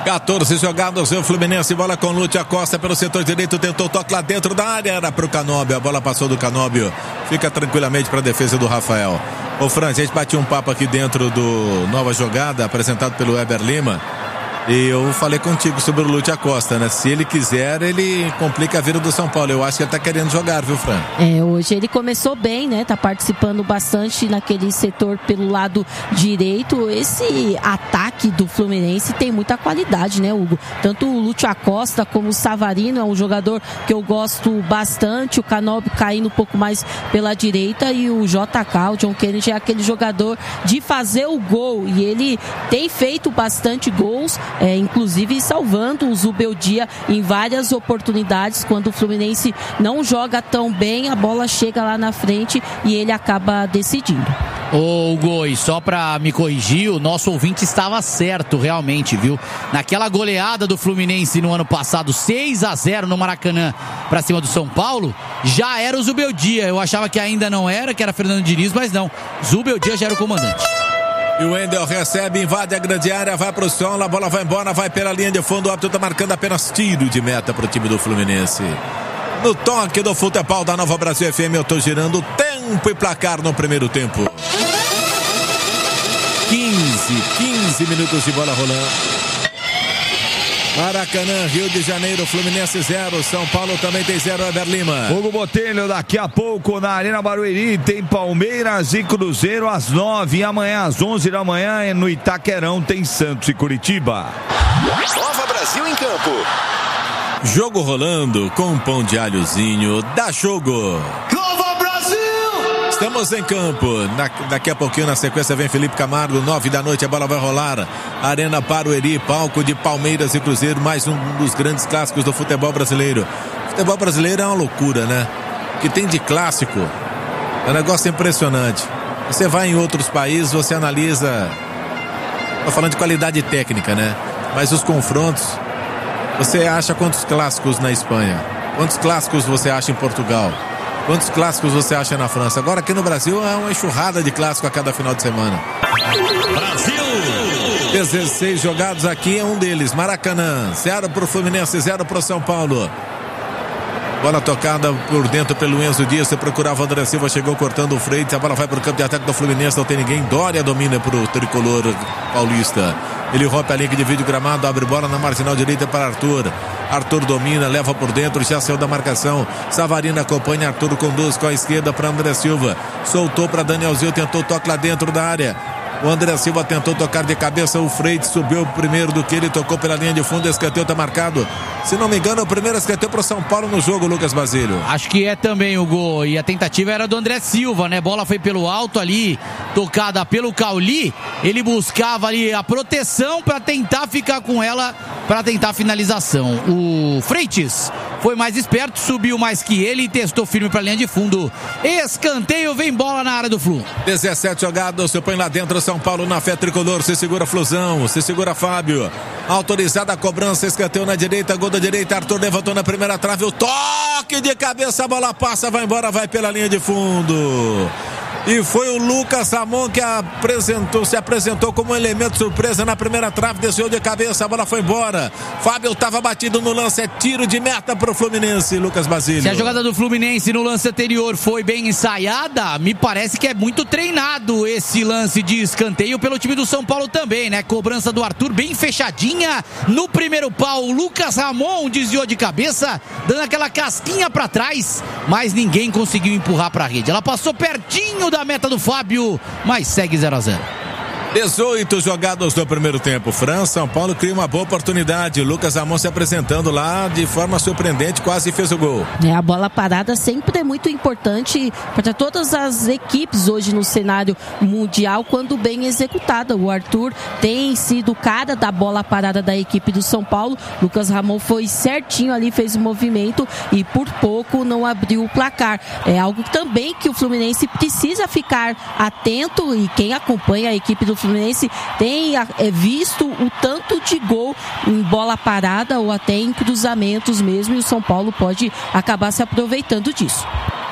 14 jogados, o Fluminense, bola com Lúcio Acosta pelo setor direito, tentou toque lá dentro da área, era pro Canóbio, a bola passou do Canóbio, fica tranquilamente para a defesa do Rafael. Ô Fran, a gente bateu um papo aqui dentro do Nova Jogada, apresentado pelo Weber Lima, e eu falei contigo sobre o Lúcio Acosta, né? Se ele quiser, ele complica a vida do São Paulo. Eu acho que ele tá querendo jogar, viu, Fran? Hoje ele começou bem, né? Tá participando bastante naquele setor pelo lado direito. Esse ataque do Fluminense tem muita qualidade, né, Hugo? Tanto o Lúcio Acosta como o Savarino é um jogador que eu gosto bastante. O Canóbio caindo um pouco mais pela direita e o JK, o John Kennedy, é aquele jogador de fazer o gol. E ele tem feito bastante gols, inclusive salvando o Zubeldia em várias oportunidades. Quando o Fluminense não joga tão bem, a bola chega lá na frente e ele acaba decidindo. Ô Hugo, e só pra me corrigir, o nosso ouvinte estava certo realmente, viu? Naquela goleada do Fluminense no ano passado, 6-0 no Maracanã pra cima do São Paulo, já era o Zubeldia. Eu achava que ainda não era, que era Fernando Diniz, mas não, Zubeldia já era o comandante. E o Wendel recebe, invade a grande área, vai pro som, a bola vai embora, vai pela linha de fundo, o árbitro tá marcando apenas tiro de meta pro time do Fluminense. No toque do futebol da Nova Brasil FM, eu tô girando tempo e placar no primeiro tempo. 15 minutos de bola rolando. Maracanã, Rio de Janeiro, Fluminense 0, São Paulo também tem 0, Weber Lima. Hugo Botelho, daqui a pouco na Arena Barueri tem Palmeiras e Cruzeiro às 9 e amanhã às 11 da manhã no Itaquerão tem Santos e Curitiba. Nova Brasil em campo. Jogo rolando com um pão de alhozinho, dá jogo. Estamos em campo, daqui a pouquinho na sequência vem Felipe Camargo, 9 da noite a bola vai rolar, Arena Barueri, palco de Palmeiras e Cruzeiro, mais um dos grandes clássicos do futebol brasileiro. O futebol brasileiro é uma loucura, né? O que tem de clássico é um negócio impressionante. Você vai em outros países, você analisa, tô falando de qualidade técnica, né? Mas os confrontos, você acha quantos clássicos na Espanha? Quantos clássicos você acha em Portugal? Quantos clássicos você acha na França? Agora aqui no Brasil é uma enxurrada de clássico a cada final de semana. Brasil! 16 jogados aqui, é um deles. Maracanã, 0 pro Fluminense, 0 pro São Paulo. Bola tocada por dentro pelo Enzo Dias, você procurava o André Silva, chegou cortando o Freitas, a bola vai pro campo de ataque do Fluminense, não tem ninguém, Dória domina pro tricolor paulista. Ele rompe a linha que divide o gramado, abre bola na marginal direita para Arthur domina, leva por dentro, já saiu da marcação. Savarino acompanha, Arthur conduz com a esquerda para André Silva, soltou para Danielzinho, tentou toque lá dentro da área. O André Silva tentou tocar de cabeça, o Freitas subiu primeiro do que ele, tocou pela linha de fundo, escanteio está marcado. Se não me engano, o primeiro escanteio para o São Paulo no jogo, Lucas Basílio. Acho que é também o gol, e a tentativa era do André Silva, né? Bola foi pelo alto ali, tocada pelo Cauli, ele buscava ali a proteção para tentar ficar com ela, para tentar a finalização. O Freitas foi mais esperto, subiu mais que ele e testou firme para a linha de fundo. Escanteio, vem bola na área do Flu. 17 jogados, se põe lá dentro, São Paulo na fé tricolor, se segura Flusão, se segura Fábio. Autorizada a cobrança, escanteio na direita, gol da direita, Arthur levantou na primeira trave, o toque de cabeça, a bola passa, vai embora, vai pela linha de fundo. E foi o Lucas Ramon que se apresentou como um elemento surpresa na primeira trave, desceu de cabeça, a bola foi embora. Fábio estava batido no lance, é tiro de meta para o Fluminense, Lucas Basílio. Se a jogada do Fluminense no lance anterior foi bem ensaiada, me parece que é muito treinado esse lance de escanteio pelo time do São Paulo também, né? Cobrança do Arthur bem fechadinha no primeiro pau. O Lucas Ramon desviou de cabeça, dando aquela casquinha para trás, mas ninguém conseguiu empurrar para a rede. Ela passou pertinho da meta do Fábio, mas segue 0-0. 18 jogados do primeiro tempo. França, São Paulo cria uma boa oportunidade. Lucas Ramon se apresentando lá de forma surpreendente, quase fez o gol. A bola parada sempre é muito importante para todas as equipes hoje no cenário mundial, quando bem executada. O Arthur tem sido o cara da bola parada da equipe do São Paulo. Lucas Ramon foi certinho ali, fez o movimento e por pouco não abriu o placar. É algo também que o Fluminense precisa ficar atento, e quem acompanha a equipe do Fluminense tem visto o tanto de gol em bola parada ou até em cruzamentos mesmo, e o São Paulo pode acabar se aproveitando disso.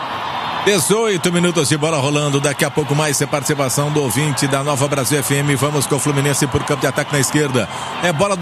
18 minutos de bola rolando, daqui a pouco mais participação do ouvinte da Nova Brasil FM. Vamos com o Fluminense por campo de ataque na esquerda, é bola do